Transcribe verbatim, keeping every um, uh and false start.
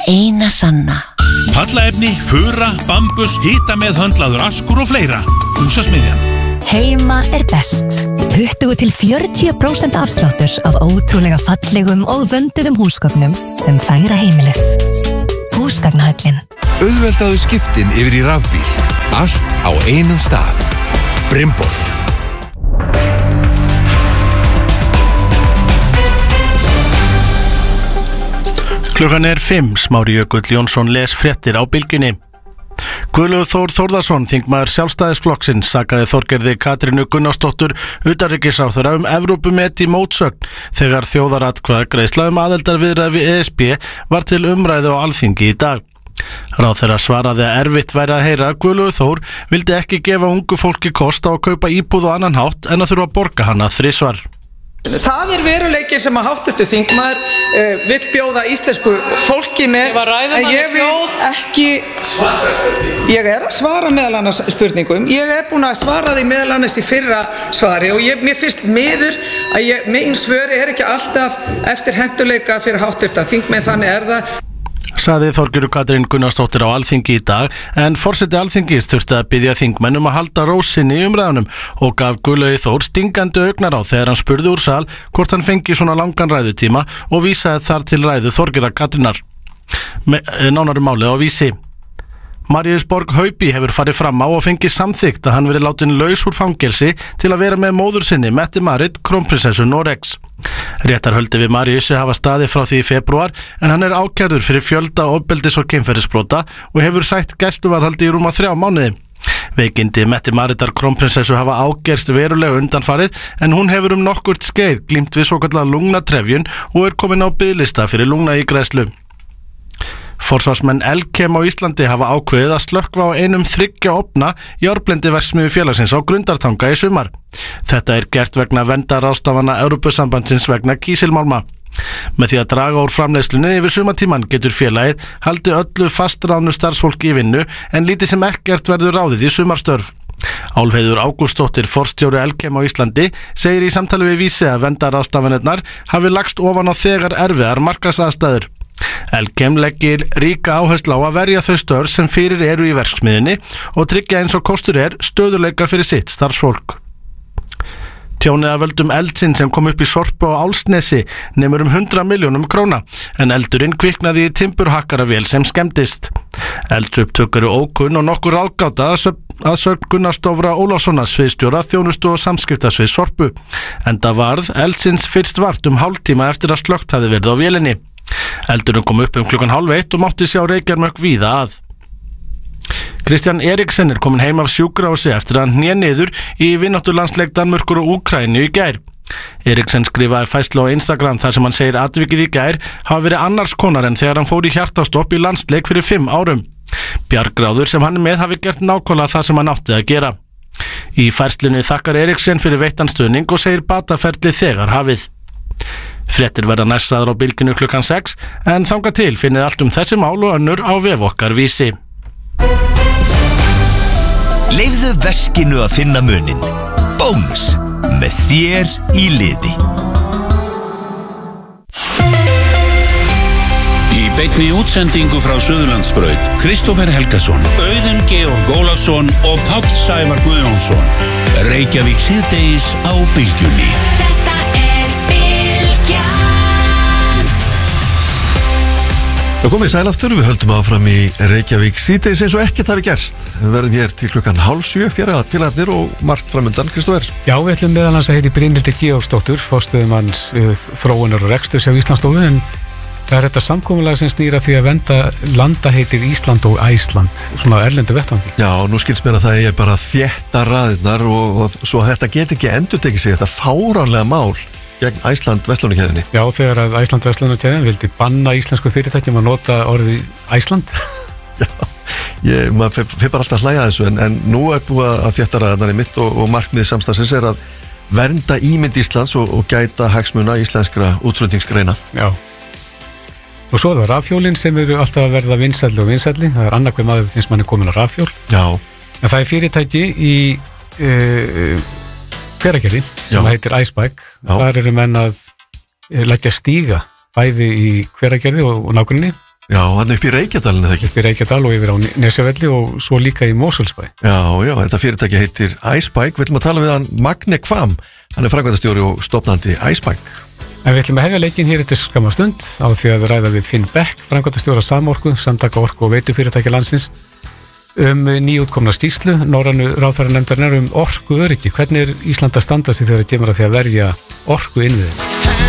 eina sanna. Pallaefni, fura, bambus, hita með höndlaður askur og fleira. Húsasmiðjan. Heima er best. tuttugu til fjörutíu prósent afsláttur af ótrúlega fallegum og vönduðum húsgögnum sem færa heimilið. Húsgagnahöllin. Auðveldaðu skiptin yfir í rafbíl. Allt á einum stað. Brimborg. Klukkan er fimm, Smári Jökull Jónsson les fréttir á Bylgjunni. Guðlaugur Þór Þórðarson, þingmaður Sjálfstæðisflokksins, sakaði Þorgerði Katrínu Gunnarsdóttur utanríkisráðherra um Evrópumet í mótsögn þegar þjóðaratkvæðagreiðsla um aðildarviðræði við E S B var til umræðu á Alþingi í dag. Ráðherra svaraði að erfitt væri að heyra að Guðlaugur Þór vildi ekki gefa ungu fólki kost á að kaupa íbúð á annan hátt en að þurfa að borga hana þrisvar. Það er veruleikinn sem að háttvirtur þingmaður uh, vill bjóða íslensku fólki með, en ég vil ekki, ég er að svara meðal annars spurningum, ég er búin að svara því meðal annars í fyrra svari og ég, mér finnst miður að ég, mín svör er ekki alltaf eftir hentuleika fyrir háttvirta þingmenn, þannig er það. Saði Þorgerður Katrín Gunnarsdóttir á Alþingi í dag, en forseti Alþingis þurfti að biðja þingmenn um að halda ró sinni í umræðunum og gaf Guðlaugi Þór stingandi augnaráð þegar hann spurði úr sal hvort hann fengi svona langan ræðutíma og vísaði þar til ræðu Þorgerðar Katrínar. Nánari málið á Vísi. Marius Borg Haupi hefur farið fram á og fengið samþykkt að hann verið látin laus úr fangelsi til að vera með móður sinni Mette-Marit, krónprinsessu Noregs. Réttarhöldi við Mariusi hafa staðið frá því í febrúar en hann er ákærður fyrir fjölda ofbeldis og kynferðisbrota og hefur sætt gæsluvarðhaldi í rúma þrjá mánuði. Veikindi Mette-Maritar krónprinsessu hafa ágerst verulega undanfarið en hún hefur um nokkurt skeið glímt við svokallaða lungnatrefjun og er komin á biðlista fyrir lungnaígræðslu. Forsvarsmenn Elkem á Íslandi hafa ákveðið að slökkva á einum þriggja ofna járnblendiverksmiðju félagsins á Grundartanga í sumar. Þetta er gert vegna verndarráðstafana Evrópusambandsins vegna kísilmálma. Með því að draga úr framleiðslunni yfir sumartíman getur félagið haldi öllu fastráðnu starfsfólki í vinnu en lítið sem ekkert verður ráðið í sumarstörf. Álfheiður Ágústsdóttir, forstjóri Elkem á Íslandi, segir í samtali við Vísi að verndarráðstafanirnar hafi lagst ofan á þegar erfiðar markaðsaðstæður. Elkem leggir ríka áherslu á að verja þau störf sem fyrir eru í verksmiðjunni og tryggja eins og kostur er stöðuleika fyrir sitt starfsfólk. Tjónið af völdum eldsins sem kom upp í Sorpu á Álfsnesi nemur um hundrað milljónum króna en eldurinn kviknaði í timburhakkaravél sem skemmdist. Eldsupptök eru ókunn og nokkur ráðgáta að sögn Gunnars Dofra Ólafssonar, sviðsstjóra þjónustu og samskiptasvið Sorpu. Enda varð eldsins fyrst vart um hálftíma eftir að slökkt hafði verið á vélinni. Eldurinn kom upp um klukkan hálf eitt og mátti sjá reykjarmökk víða að. Kristján Eriksen er komin heim af sjúkrahúsi eftir að hann hné niður í vináttulandsleik Danmörkur og Úkraínu í gær. Eriksen skrifaði færslu á Instagram þar sem hann segir atvikið í gær hafa verið annars konar en þegar hann fór í hjartastopp í landsleik fyrir fimm árum. Bjargráður sem hann er með hafi gert nákvæmlega það sem hann átti að gera. Í færslunni þakkar Eriksen fyrir veittan stuðning og segir bataferli þegar hafið. Fréttir verða næstaður á Bylgjunni klukkan sex en þangað til finnið allt um þessi mál og önnur á vef okkar Vísi. Leifðu veskinu að finna munin. Bónus með þér í liði. Í beinni útsendingu frá Suðurlandsbraut, Kristófer Helgason, Auðun Georg Ólafsson og Páll Sævar Guðjónsson. Reykjavík síðdegis á Bylgjunni. Það komið sælaftur, við höldum áfram í Reykjavík síðdegis eins og ekkert hafi gerst. Við verðum hér til klukkan hálf sjö, félagarnir og margt framundan, Kristófer. Já, við ætlum meðal hans að heiti Brynhildi Georgsdóttur, forstöðumanns þróunar og reksturs hjá Íslandsstofu, en það er þetta samkomulag sem snýr að því að vernda landaheitið Ísland og Æsland, svona erlendu vettvangi. Já, nú skilst mér að það er bara þétta raðirnar og, og svo þetta get ekki endurtekið sig, þetta fáránlega mál gegn Æsland verslunarkeðjunni. Já, þegar að Æsland verslunarkeðjan vildi banna íslensku fyrirtækjum að nota orðið Æsland. Já, ég, maður fyrir bara alltaf að hlæja þessu, en, en nú er búið að þétta raðirnar í mitt og, og markmið samstagsins er að vernda ímynd Íslands og, og gæta hagsmuna íslenskra útflutningsgreina. Já. Og svo er það rafhjólin sem eru alltaf að verða vinsælli og vinsælli. Það er annað hver maður finnst manni komin á rafhjól. Já. En það er fyrirtæki í uh, Hveragerði sem Já. heitir Icebike. Þar eru menn að leggja stíga bæði í Hveragerði og, og nágrinni Já, hann upp í Reykjadalinn eða ekki? Upp í Reykjadal og yfir á Nesjavelli og svo líka í Mosfellsbæ. Já, já, þetta fyrirtæki heitir Icebike. Við ætlum að tala við hann Magne Kvam. Hann er framkvæmdastjóri og stofnandi Icebike. En við ætlum að hefja leikinn hér eftir skamma stund á því að ræða við Finn Beck, framkvæmdastjóra Samorku, samtaka orku og veitufyrirtækja landsins, um nýútkomna skýrslu Norrænu ráðherranefndarinnar um orku öryggi. Hvernig er Ísland að standa sig þegar það kemur að því að verja orku innviðin?